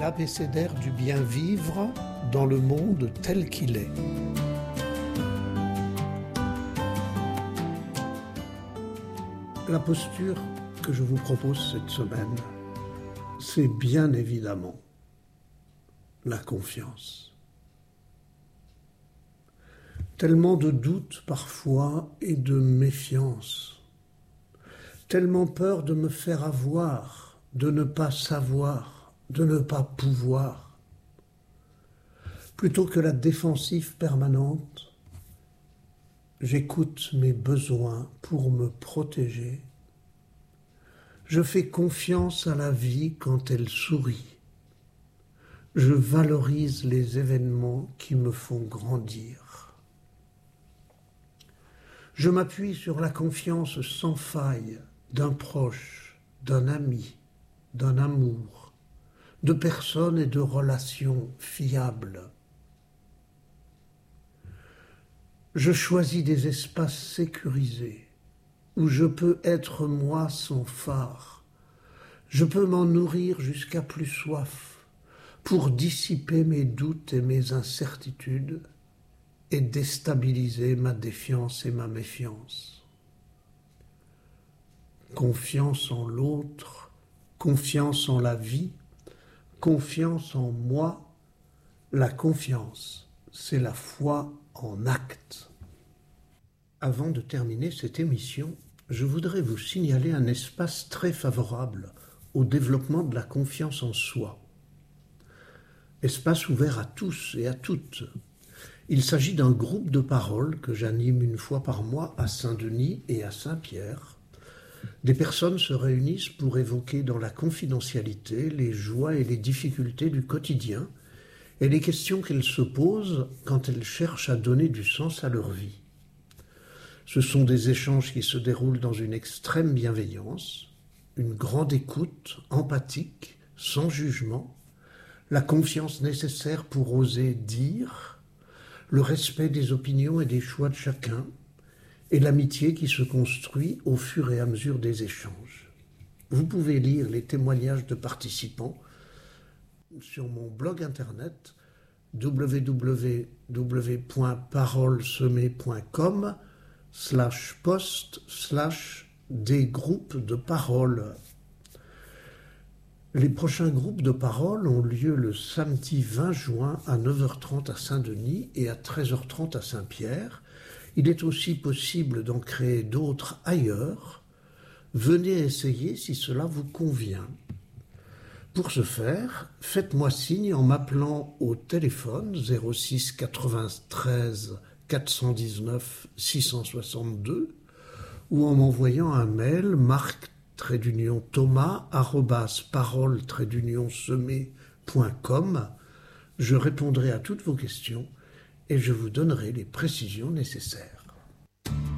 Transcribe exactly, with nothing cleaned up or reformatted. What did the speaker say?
l'abécédaire du bien vivre dans le monde tel qu'il est. La posture que je vous propose cette semaine, c'est bien évidemment la confiance. Tellement de doutes parfois et de méfiance, tellement peur de me faire avoir, de ne pas savoir, de ne pas pouvoir. Plutôt que la défensive permanente, j'écoute mes besoins pour me protéger. Je fais confiance à la vie quand elle sourit. Je valorise les événements qui me font grandir. Je m'appuie sur la confiance sans faille d'un proche, d'un ami, d'un amour, de personnes et de relations fiables. Je choisis des espaces sécurisés où je peux être moi sans phare. Je peux m'en nourrir jusqu'à plus soif pour dissiper mes doutes et mes incertitudes et déstabiliser ma défiance et ma méfiance. Confiance en l'autre, confiance en la vie, confiance en moi. La confiance, c'est la foi en acte. Avant de terminer cette émission, je voudrais vous signaler un espace très favorable au développement de la confiance en soi. Espace ouvert à tous et à toutes. Il s'agit d'un groupe de parole que j'anime une fois par mois à Saint-Denis et à Saint-Pierre. Des personnes se réunissent pour évoquer dans la confidentialité les joies et les difficultés du quotidien et les questions qu'elles se posent quand elles cherchent à donner du sens à leur vie. Ce sont des échanges qui se déroulent dans une extrême bienveillance, une grande écoute, empathique, sans jugement, la confiance nécessaire pour oser dire, le respect des opinions et des choix de chacun, et l'amitié qui se construit au fur et à mesure des échanges. Vous pouvez lire les témoignages de participants sur mon blog internet w w w point parolesemée point com slash post slash des groupes de parole. Les prochains groupes de parole ont lieu le samedi vingt juin à neuf heures trente à Saint-Denis et à treize heures trente à Saint-Pierre. Il est aussi possible d'en créer d'autres ailleurs. Venez essayer si cela vous convient. Pour ce faire, faites-moi signe en m'appelant au téléphone zéro six quatre-vingt-treize quatre cent dix-neuf six cent soixante-deux ou en m'envoyant un mail marc trait d'union thomas arobase parole trait d'union semée point com. Je répondrai à toutes vos questions et je vous donnerai les précisions nécessaires.